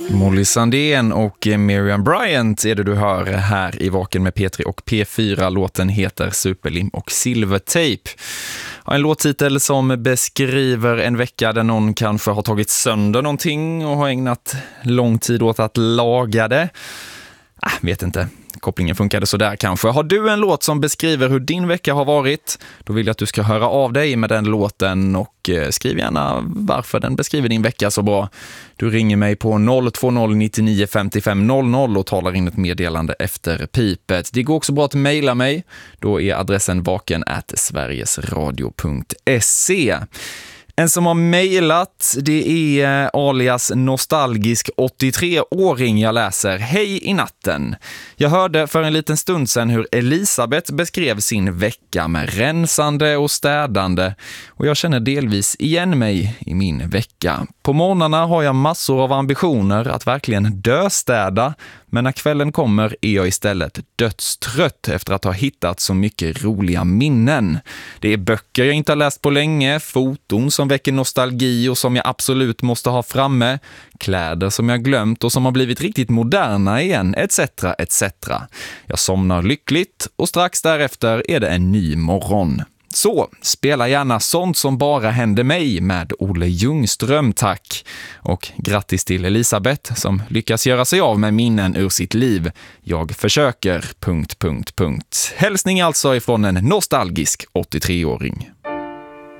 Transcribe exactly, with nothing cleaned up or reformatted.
Molly Sandén och Miriam Bryant är det du hör här i Vaken med P tre och P fyra. Låten heter Superlim och Silvertape. En låttitel som beskriver en vecka där någon kanske har tagit sönder någonting och har ägnat lång tid åt att laga det. Ah, vet inte. Kopplingen funkade så där kanske. Har du en låt som beskriver hur din vecka har varit, då vill jag att du ska höra av dig med den låten och skriv gärna varför den beskriver din vecka så bra. Du ringer mig på noll två noll nio nio fem fem noll noll och talar in ett meddelande efter pipet. Det går också bra att mejla mig. Då är adressen vaken at sverigesradio punkt se. En som har mejlat, det är alias nostalgisk åttiotre-åring jag läser. Hej i natten. Jag hörde för en liten stund sedan hur Elisabeth beskrev sin vecka med rensande och städande. Och jag känner delvis igen mig i min vecka. På morgnarna har jag massor av ambitioner att verkligen döstäda. Men när kvällen kommer är jag istället dödstrött efter att ha hittat så mycket roliga minnen. Det är böcker jag inte har läst på länge, foton som väcker nostalgi och som jag absolut måste ha framme, kläder som jag glömt och som har blivit riktigt moderna igen, et cetera et cetera. Jag somnar lyckligt och strax därefter är det en ny morgon. Så, spela gärna sånt som bara hände mig med Olle Ljungström, tack. Och grattis till Elisabeth som lyckas göra sig av med minnen ur sitt liv. Jag försöker, punkt, punkt, punkt. Hälsning alltså ifrån en nostalgisk åttiotre-åring.